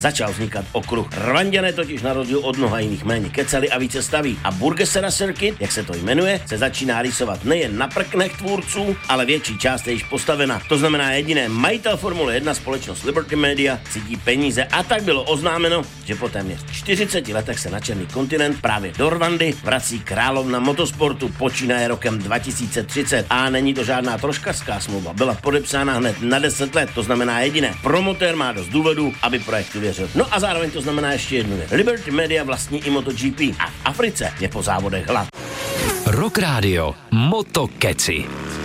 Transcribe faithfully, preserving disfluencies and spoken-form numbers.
začal vznikat okruh. Rwanďané totiž na rozdíl od mnoha jiných méně kecali a více staví. A Burgesera Circuit, jak se to jmenuje, se začíná rýsovat nejen na prknech tvůrců, ale větší část je již postavena. To znamená jediné, majitel Formule jedna společnost Liberty Media cítí peníze a tak bylo oznámeno, že po téměř čtyřiceti letech se na černý kontinent právě do Rwandy vrací královna motosportu, počínaje rokem dva tisíce třicet. A není to žádná troškařská smlouva, byla podepsána hned na deset let, to znamená jediné, promotér má dost důvodů, aby projektu věřil. No a zároveň to znamená ještě jednu věc. Liberty Media vlastní i MotoGP a v Africe je po závodech hlad. Rock Radio Motokeci.